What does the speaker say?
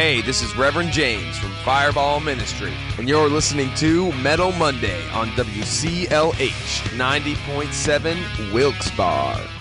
Hey, this is Reverend James from Fireball Ministry, and you're listening to Metal Monday on WCLH 90.7 Wilkes-Barre.